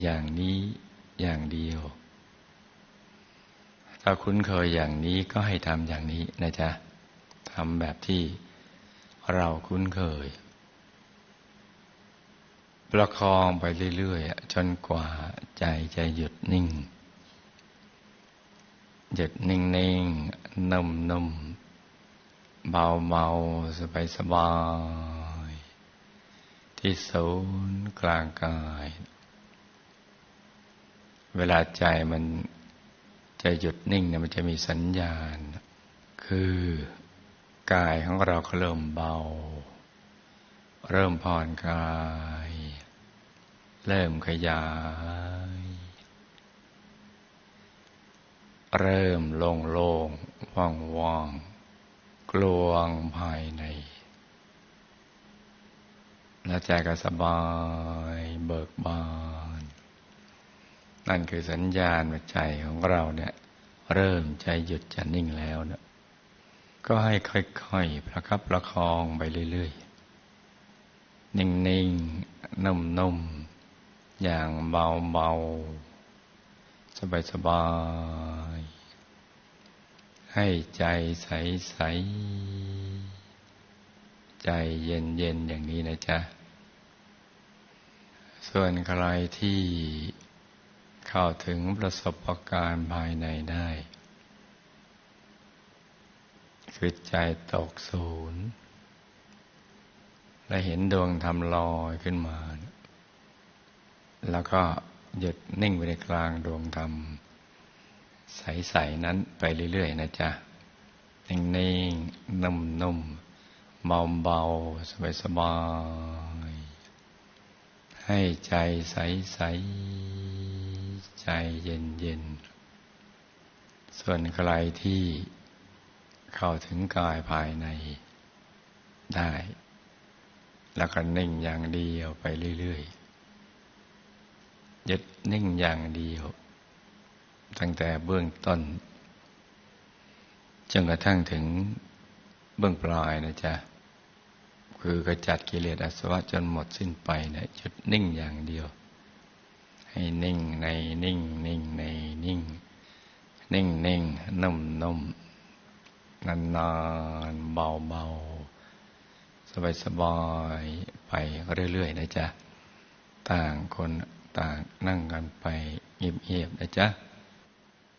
อย่างนี้อย่างเดียวถ้าคุ้นเคยอย่างนี้ก็ให้ทำอย่างนี้นะจ๊ะทำแบบที่เราคุ้นเคยประคองไปเรื่อยๆจนกว่าใจจะหยุดนิ่งหยุดนิ่งๆนุ่มๆเบาๆสบายๆที่ศูนย์กลางกายเวลาใจมันจะหยุดนิ่งเนี่ยมันจะมีสัญญาณคือกายของเราก็เริ่มเบาเริ่มผ่อนคลายเริ่มขยายเริ่มโล่งๆว่างๆกลวงภายในและใจก็สบายเบิกบานนั่นคือสัญญาณว่าใจของเราเนี่ยเริ่มใจหยุดจะนิ่งแล้วเนี่ยก็ให้ค่อยๆประคับประคองไปเรื่อยๆนิ่งๆนุ่มๆอย่างเบาๆสบายๆให้ใจใสๆใจเย็นๆอย่างนี้นะจ๊ะส่วนใครที่เข้าถึงประสบการณ์ภายในได้คือใจตกศูนย์และเห็นดวงธรรมลอยขึ้นมาแล้วก็หยุดนิ่งไปในกลางดวงธรรมใสๆนั้นไปเรื่อยๆนะจ๊ะนิ่งๆนุ่มๆเบาๆสบายๆให้ใจใสๆใจเย็นๆส่วนใครที่เข้าถึงกายภายในได้แล้วก็นิ่งอย่างเดียวไปเรื่อยๆหยุดนิ่งอย่างเดียวตั้งแต่เบื้องต้นจนกระทั่งถึงเบื้องปลายนะจ๊ะคือกระจัดกิเลสอาสวะจนหมดสิ้นไปนะหยุดนิ่งอย่างเดียวให้นิ่งในนิ่งนิ่งในนิ่งนิ่งนิ่งนุ่มนุ่มนานๆเบาๆสบายๆไปเรื่อยๆนะจ๊ะต่างคนต่างนั่งกันไปเงียบๆนะจ๊ะ